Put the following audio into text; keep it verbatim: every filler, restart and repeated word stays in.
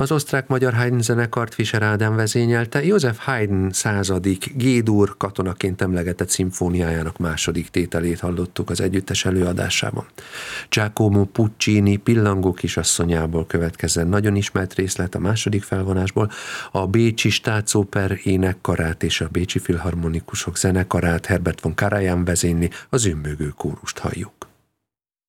Az osztrák-magyar Haydn zenekart Fischer Ádám vezényelte, József Haydn századik G-dur katonaként emlegetett szimfóniájának második tételét hallottuk az együttes előadásában. Giacomo Puccini Pillangó kisasszonyából következzen nagyon ismert részlet a második felvonásból, a Bécsi Staatsoper énekkarát és a Bécsi Filharmonikusok zenekarát Herbert von Karajan vezényli, a zümmögő kórust halljuk.